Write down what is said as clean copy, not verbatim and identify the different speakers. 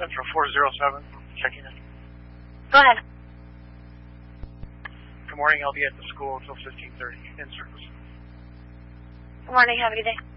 Speaker 1: Central 407, checking in.
Speaker 2: Go ahead.
Speaker 1: Good morning, I'll be at the school until 15:30, in service.
Speaker 2: Good morning, have a good day.